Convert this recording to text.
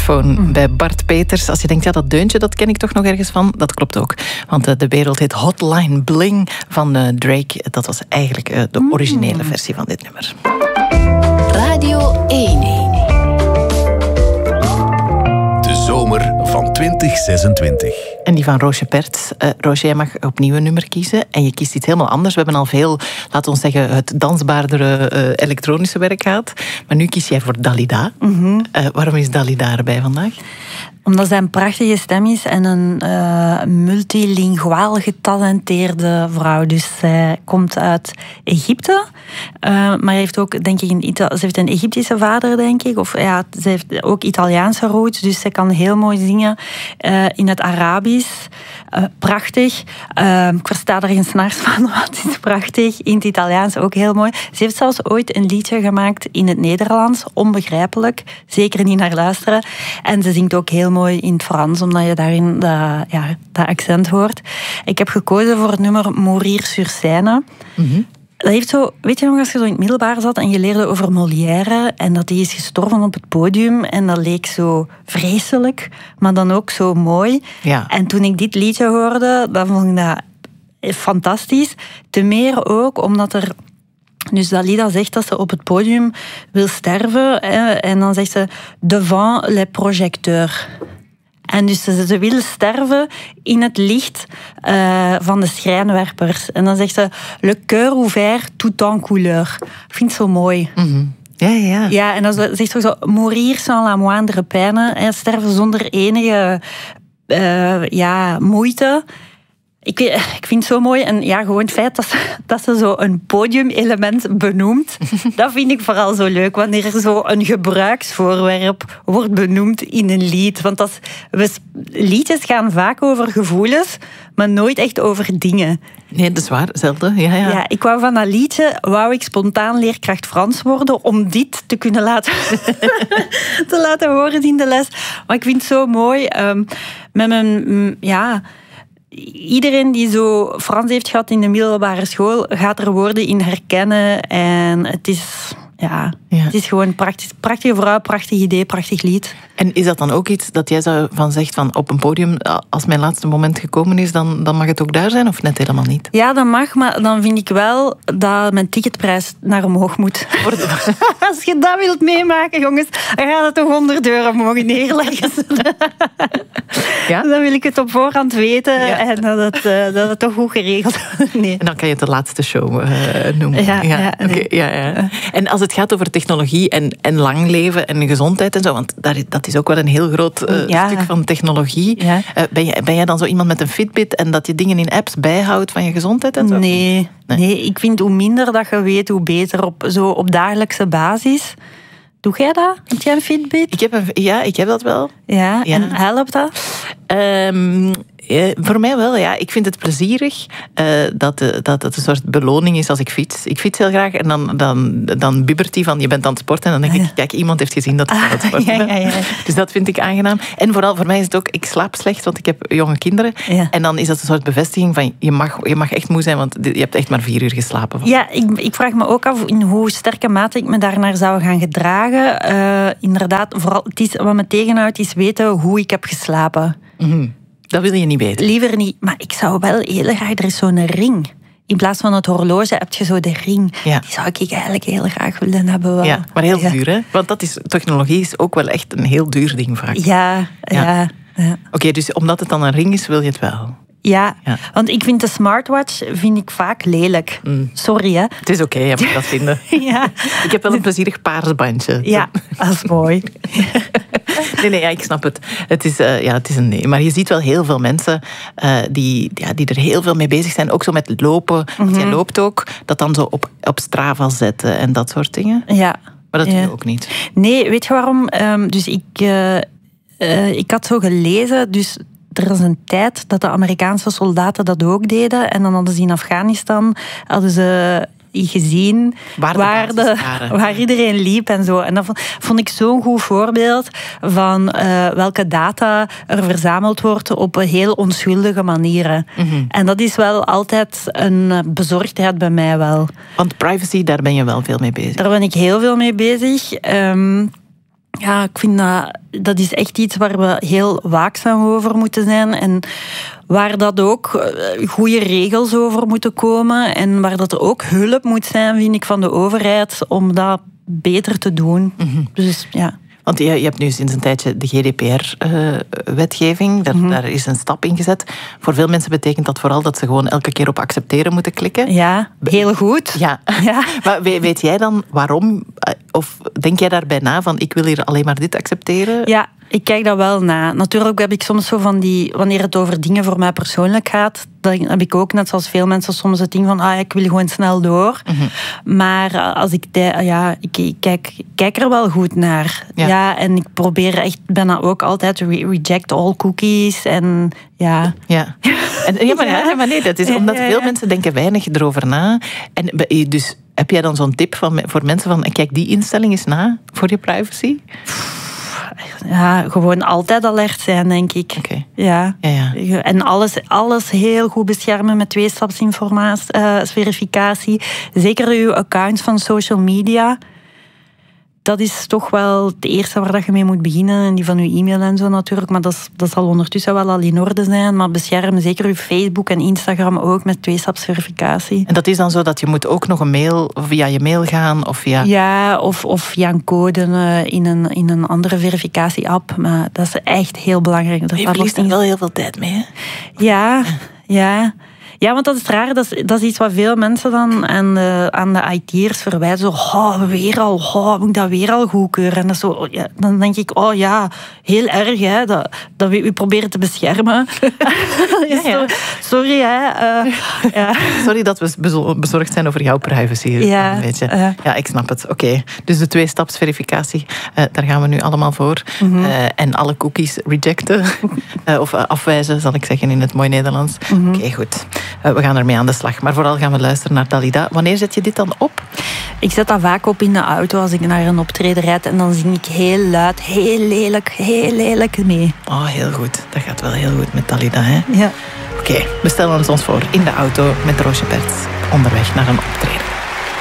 Smartphone bij Bart Peters. Als je denkt, ja, dat deuntje, dat ken ik toch nog ergens van. Dat klopt ook. Want de wereld heet Hotline Bling van Drake. Dat was eigenlijk de originele versie van dit nummer. Radio 1. De zomer van 2026. En die van Roosje Perts. Roosje, jij mag opnieuw een nummer kiezen. En je kiest iets helemaal anders. We hebben al veel, laten we zeggen, het dansbaardere elektronische werk gehad. Maar nu kies jij voor Dalida. Waarom is Dalida erbij vandaag? Omdat zij een prachtige stem is en een multilinguaal getalenteerde vrouw. Dus zij komt uit Egypte, maar heeft ook, denk ik, ze heeft een Egyptische vader, denk ik. Of ja, ze heeft ook Italiaanse roots, dus ze kan heel mooi zingen in het Arabisch. Prachtig. Ik versta er geen snars van, maar het is prachtig. In het Italiaans ook heel mooi. Ze heeft zelfs ooit een liedje gemaakt in het Nederlands. Onbegrijpelijk. Zeker niet naar luisteren. En ze zingt ook heel mooi in het Frans, omdat je daarin dat accent hoort. Ik heb gekozen voor het nummer Mourir sur scène. Dat heeft zo, weet je nog, als je zo in het middelbaar zat en je leerde over Molière en dat die is gestorven op het podium en dat leek zo vreselijk, maar dan ook zo mooi. Ja. En toen ik dit liedje hoorde, dan vond ik dat fantastisch. Te meer ook omdat er... Dus Dalida zegt dat ze op het podium wil sterven en dan zegt ze devant les projecteurs. En dus ze wil sterven in het licht van de schrijnwerpers. En dan zegt ze le cœur ouvert tout en couleur. Ik vind het zo mooi. Ja. Ja, en dan zegt ze zo mourir sans la moindre peine. Sterven zonder enige moeite. Ik vind het zo mooi. En ja, gewoon het feit dat ze zo een podiumelement benoemt, dat vind ik vooral zo leuk. Wanneer er zo een gebruiksvoorwerp wordt benoemd in een lied. Want liedjes gaan vaak over gevoelens, maar nooit echt over dingen. Nee, dat is waar. Zelden. Ja, ik wou van dat liedje, spontaan leerkracht Frans worden om dit te kunnen te laten horen in de les. Maar ik vind het zo mooi. Iedereen die zo Frans heeft gehad in de middelbare school, gaat er woorden in herkennen. En het is gewoon een prachtige vrouw, prachtig idee, prachtig lied. En is dat dan ook iets dat jij zou van zegt van op een podium, als mijn laatste moment gekomen is, dan mag het ook daar zijn of net helemaal niet? Ja, dat mag, maar dan vind ik wel dat mijn ticketprijs naar omhoog moet. Als je dat wilt meemaken, jongens, dan gaat het toch €100 mogen neerleggen. Ja? Dan wil ik het op voorhand weten en dat het toch goed geregeld wordt. Nee. En dan kan je het de laatste show noemen. Ja. En als het gaat over technologie en lang leven en gezondheid en zo, want dat is ook wel een heel groot stuk van technologie. Ja. Ben jij dan zo iemand met een Fitbit en dat je dingen in apps bijhoudt van je gezondheid en zo? Nee, ik vind hoe minder dat je weet, hoe beter op dagelijkse basis. Doe jij dat? Heb jij een Fitbit? Ik heb dat wel. Ja. En helpt dat? Voor mij wel, ja. Ik vind het plezierig dat het een soort beloning is als ik fiets. Ik fiets heel graag en dan bibbert hij van je bent aan het sporten. En dan denk ik, kijk, iemand heeft gezien dat ik aan het sporten ben. Ja. Dus dat vind ik aangenaam. En vooral voor mij is het ook, ik slaap slecht, want ik heb jonge kinderen. Ja. En dan is dat een soort bevestiging van je mag echt moe zijn, want je hebt echt maar 4 uur geslapen. Ja, ik vraag me ook af in hoe sterke mate ik me daarnaar zou gaan gedragen. Inderdaad, vooral wat me tegenhoudt is weten hoe ik heb geslapen. Dat wil je niet weten. Liever niet, maar ik zou wel heel graag... Er is zo'n ring. In plaats van het horloge heb je zo de ring. Ja. Die zou ik eigenlijk heel graag willen hebben. Wel. Ja, maar heel duur, hè? Want technologie is ook wel echt een heel duur ding vaak. Ja. Oké, dus omdat het dan een ring is, wil je het wel? Ja, want ik vind de smartwatch vaak lelijk. Sorry, hè. Het is oké, je mag dat vinden. Ja. Ik heb wel een plezierig paars bandje. Ja, dat is mooi. Nee, ik snap het. Het is een nee. Maar je ziet wel heel veel mensen die er heel veel mee bezig zijn. Ook zo met lopen. Want jij loopt ook. Dat dan zo op Strava zetten en dat soort dingen. Ja. Maar dat doe je ook niet. Nee, weet je waarom? Dus ik had zo gelezen... Dus er is een tijd dat de Amerikaanse soldaten dat ook deden. En dan hadden ze in Afghanistan gezien waar iedereen liep en zo. En dat vond ik zo'n goed voorbeeld van welke data er verzameld wordt op heel onschuldige manieren. En dat is wel altijd een bezorgdheid bij mij wel. Want privacy, daar ben je wel veel mee bezig. Daar ben ik heel veel mee bezig. Ja, ik vind dat is echt iets waar we heel waakzaam over moeten zijn. En waar dat ook goede regels over moeten komen. En waar dat er ook hulp moet zijn, vind ik, van de overheid om dat beter te doen. Mm-hmm. Dus ja. Want je hebt nu sinds een tijdje de GDPR-wetgeving. Daar is een stap in gezet. Voor veel mensen betekent dat vooral dat ze gewoon elke keer op accepteren moeten klikken. Ja, heel goed. Ja. Maar weet jij dan waarom? Of denk jij daarbij na van ik wil hier alleen maar dit accepteren? Ja, ik kijk dat wel na. Natuurlijk heb ik soms zo van wanneer het over dingen voor mij persoonlijk gaat, dan heb ik ook, net zoals veel mensen, soms het ding van ik wil gewoon snel door. Mm-hmm. Maar als ik kijk er wel goed naar. Ja, en ik probeer echt bijna ook altijd reject all cookies. En ja. Maar nee, dat is omdat veel mensen denken weinig erover na. En dus heb jij dan zo'n tip voor mensen van kijk die instelling eens na voor je privacy? Ja, gewoon altijd alert zijn, denk ik. Okay. Ja. En alles heel goed beschermen met 2-stapsverificatie. Zeker uw accounts van social media. Dat is toch wel het eerste waar je mee moet beginnen. En die van uw e-mail en zo natuurlijk. Maar dat zal ondertussen wel al in orde zijn. Maar bescherm zeker uw Facebook en Instagram ook met 2-stapsverificatie. En dat is dan zo dat je moet ook nog een mail via je mail gaan? Of via... Ja, of via een code in een andere verificatie-app. Maar dat is echt heel belangrijk. Je verliest er wel heel veel tijd mee, hè? Ja. Ja, want dat is raar. Dat is iets wat veel mensen dan aan de IT'ers verwijzen. Zo, moet ik dat weer al goedkeuren? En dat zo, dan denk ik, heel erg, hè, dat we u proberen te beschermen. Sorry, hè. Sorry dat we bezorgd zijn over jouw privacy. Ja, een beetje. Ja, ik snap het. Oké. Dus de 2-stapsverificatie, daar gaan we nu allemaal voor. Mm-hmm. En alle cookies rejecten. Of afwijzen, zal ik zeggen in het mooi Nederlands. Mm-hmm. Oké, goed. We gaan ermee aan de slag. Maar vooral gaan we luisteren naar Dalida. Wanneer zet je dit dan op? Ik zet dat vaak op in de auto als ik naar een optreden rijd. En dan zing ik heel luid, heel lelijk mee. Oh, heel goed. Dat gaat wel heel goed met Dalida, hè? Ja. Oké, we stellen ons voor in de auto met Roosje Perts. Onderweg naar een optreden.